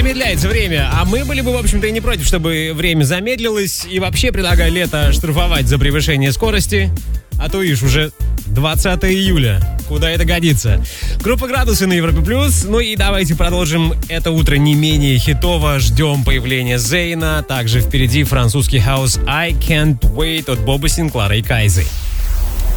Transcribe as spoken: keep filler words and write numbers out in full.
замедляется время. А мы были бы, в общем-то, и не против, чтобы время замедлилось. И вообще предлагаю лето штрафовать за превышение скорости. А то, ишь, уже двадцатое июля. Куда это годится? Группа «Градусы» на Европе+. Ну и давайте продолжим это утро не менее хитово. Ждем появления Зейна. Также впереди французский хаус «I Can't Wait» от Боба Синклара и Кайзы.